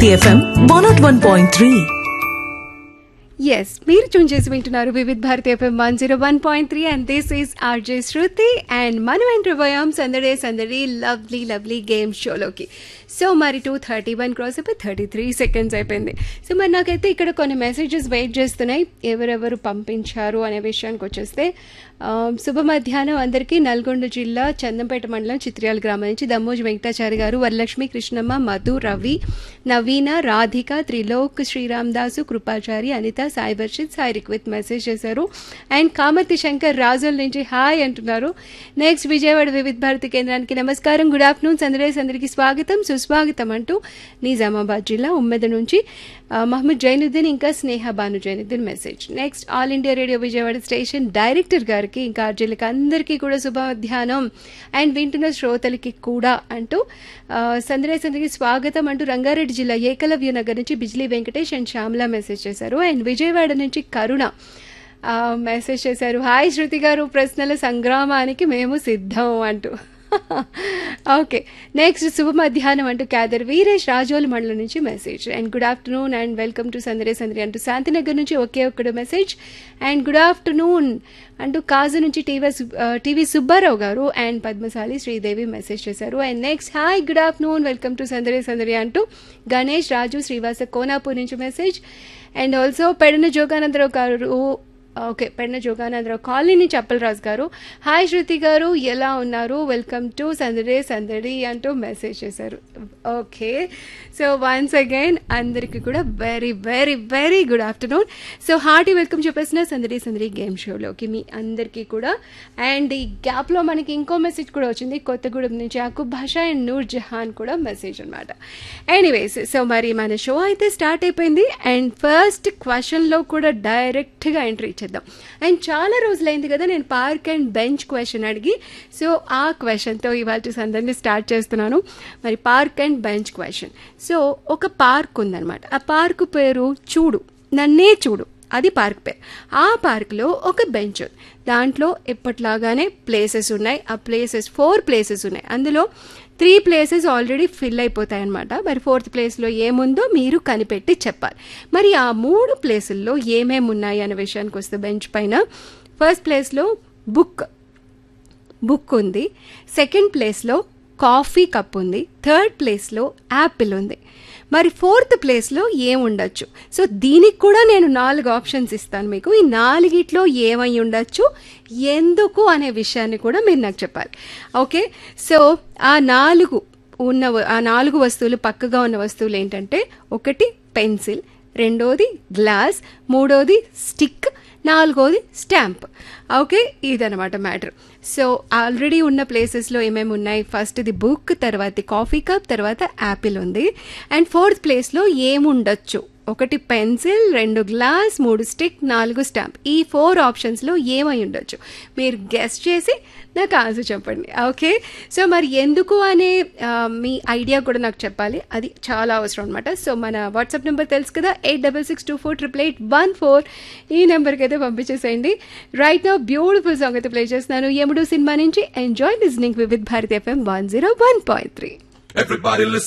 Bharati FM 101.3. Yes మీరు tune చేసి వింటున్నారు Vividh Bharati FM 101.3 and this is RJ Shruti and మనం ఎంటర్ అయ్యాం సందడి లవ్లీ గేమ్ షోలోకి. సో మరి 2:31 క్రాస్ అయిపోయి 33 సెకండ్స్ అయిపోయింది. సో మరి నాకైతే ఇక్కడ కొన్ని మెసేజెస్ వెయిట్ చేస్తున్నాయి ఎవరెవరు పంపించారు అనే విషయానికి వచ్చేస్తే శుభ మధ్యాహ్నం అందరికీ. నల్గొండ జిల్లా చందంపేట మండలం చిత్ర్యాల గ్రామం నుంచి దమ్మోజు వెంకటాచారి గారు, వరలక్ష్మి, కృష్ణమ్మ, మధు, రవి, నవీన, రాధిక, త్రిలోక్, శ్రీరామ్ దాసు, కృపాచారి, అనిత, సాయి వర్షిత్, సాయి రిక్విత్ మెసేజ్ చేశారు. అండ్ కామర్తి శంకర్ రాజోల్ నుంచి హాయ్ అంటున్నారు. నెక్స్ట్ విజయవాడ వివిధ భారతి కేంద్రానికి నమస్కారం, గుడ్ ఆఫ్టర్నూన్, అందరికీ స్వాగతం సుస్వాగతం అంటూ నిజామాబాద్ జిల్లా ఉమ్మెద నుంచి మహమ్మద్ జైనుద్దీన్ ఇంకా స్నేహ Banu Zainuddin message. Next all India radio Vijayawada station director గారికి ఇంకా ఆర్జీలకి అందరికీ కూడా శుభ మధ్యాహ్నం అండ్ వింటున్న శ్రోతలకి కూడా అంటూ సందరికి స్వాగతం అంటూ రంగారెడ్డి జిల్లా ఏకలవ్య నగర్ నుంచి బిజ్లీ వెంకటేష్ అండ్ శ్యామల మెసేజ్ చేశారు. అండ్ విజయవాడ నుంచి కరుణ మెసేజ్ చేశారు, హాయ్ శృతి గారు, ప్రశ్నల సంగ్రామానికి మేము సిద్ధం అంటూ. ఓకే, నెక్స్ట్ శుభ మధ్యాహ్నం అంటూ క్యాదర్ వీరేష్ రాజోల్ మండలం నుంచి message. And good afternoon and welcome to సందడి అంటూ శాంతినగర్ నుంచి ఒకే ఒక్కడు మెసేజ్. అండ్ గుడ్ ఆఫ్టర్నూన్ అంటూ కాజు నుంచి టీవీ సుబ్బారావు గారు అండ్ పద్మశాలి శ్రీదేవి మెసేజ్ చేశారు. And next hi good afternoon welcome to సందడి అంటూ గణేష్ రాజు శ్రీవాస కోనాపూర్ నుంచి message. And also Pedana Jogananda Rao గారు, ఓకే పెడన జోగానందరావు కాలనీ నుంచి అప్పలరాజు గారు, హాయ్ శృతి గారు ఎలా ఉన్నారు, వెల్కమ్ టు సందడి అంటూ మెసేజ్ చేశారు. ఓకే, సో వన్స్ అగైన్ అందరికీ కూడా very very very good afternoon. So hearty welcome చెప్పేసిన సందడి గేమ్ షోలోకి మీ అందరికీ కూడా. అండ్ ఈ గ్యాప్లో మనకి ఇంకో మెసేజ్ కూడా వచ్చింది కొత్తగూడెం నుంచి యాకూబ్ భాషా అండ్ నూర్ జహాన్ కూడా మెసేజ్ అనమాట. ఎనీవేస్, సో మరి మన షో అయితే స్టార్ట్ అయిపోయింది. అండ్ ఫస్ట్ క్వశ్చన్లో కూడా డైరెక్ట్గా ఎంట్రీ ఇచ్చేద్దాం. అండ్ చాలా రోజులైంది కదా నేను పార్క్ అండ్ బెంచ్ క్వశ్చన్ అడిగి, సో ఆ క్వశ్చన్తో ఇవాళ సందర్ని స్టార్ట్ చేస్తున్నాను. మరి park and bench question. So ఒక పార్క్ ఉందన్నమాట, ఆ పార్క్ పేరు చూడు నన్నే చూడు, అది పార్క్ పేరు. ఆ పార్క్లో ఒక బెంచ్ ఉంది, దాంట్లో ఎప్పట్లాగానే ప్లేసెస్ ఉన్నాయి. ఆ ప్లేసెస్ 4 ప్లేసెస్ ఉన్నాయి, అందులో 3 ప్లేసెస్ ఆల్రెడీ ఫిల్ అయిపోతాయి అనమాట. మరి 4th ప్లేస్లో ఏముందో మీరు కనిపెట్టి చెప్పాలి. మరి ఆ 3 ప్లేసుల్లో ఏమేమి ఉన్నాయి అనే విషయానికి వస్తే బెంచ్ పైన ఫస్ట్ ప్లేస్లో బుక్ ఉంది, సెకండ్ ప్లేస్లో కాఫీ కప్ ఉంది, థర్డ్ ప్లేస్లో యాపిల్ ఉంది. మరి 4th ప్లేస్లో ఏముండొచ్చు? సో దీనికి కూడా నేను 4 ఆప్షన్స్ ఇస్తాను మీకు. ఈ 4గిట్లో ఏమై ఉండొచ్చు, ఎందుకు అనే విషయాన్ని కూడా మీరు నాకు చెప్పాలి. ఓకే, సో ఆ 4 వస్తువులు పక్కగా ఉన్న వస్తువులు ఏంటంటే, ఒకటి పెన్సిల్, రెండోది గ్లాస్, మూడోది స్టిక్, నాలుగోది స్టాంప్. ఓకే, ఇదనమాట మ్యాటర్. సో ఆల్రెడీ ఉన్న ప్లేసెస్లో ఏమేమి ఉన్నాయి, ఫస్ట్ ది బుక్, తర్వాత కాఫీ కప్, తర్వాత యాపిల్ ఉంది. అండ్ 4th ప్లేస్లో ఏముండొచ్చు, ఒకటి పెన్సిల్, 2 గ్లాస్, 3 స్టిక్, 4 స్టాంప్. ఈ 4 ఆప్షన్స్లో ఏమై ఉండొచ్చు మీరు గెస్ చేసి నాకు ఆన్సర్ చెప్పండి. ఓకే, సో మరి ఎందుకు అనే మీ ఐడియా కూడా నాకు చెప్పాలి, అది చాలా అవసరం అనమాట. సో మన వాట్సాప్ నెంబర్ తెలుసు కదా, 8664888814, ఈ నెంబర్కి అయితే పంపించేసేయండి. రైట్ నౌ బ్యూటిఫుల్ సాంగ్ అయితే ప్లే చేస్తున్నాను యముడు సినిమా నుంచి. Enjoy listening Vividh Bharati FM 101.3.